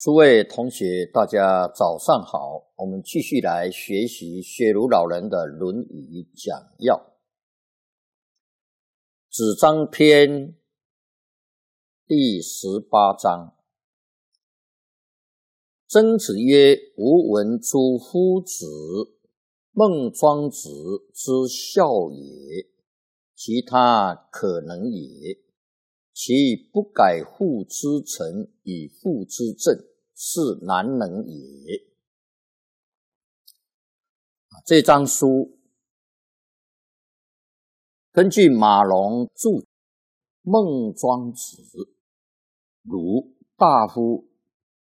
诸位同学，大家早上好。我们继续来学习学儒老人的《论语》讲要。子张篇第18章。曾子曰：吾闻诸夫子，孟庄子之孝也，其他可能也。其不改父之臣以父之政，是难能也。这章书根据马龙著孟庄子，儒大夫